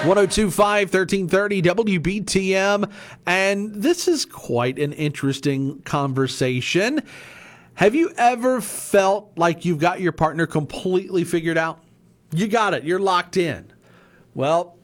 1025 1330 WBTM. And this is quite an interesting conversation. Have you ever felt like you've got your partner completely figured out? You got it. You're locked in. Well,